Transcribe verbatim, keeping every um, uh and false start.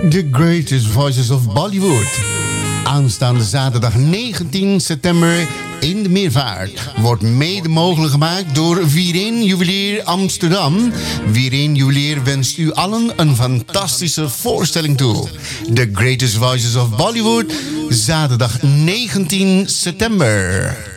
The Greatest Voices of Bollywood. Aanstaande zaterdag negentien september in de Meervaart wordt mede mogelijk gemaakt door Wirin Juwelier Amsterdam. Wirin Juwelier wenst u allen een fantastische voorstelling toe. The Greatest Voices of Bollywood, zaterdag negentien september.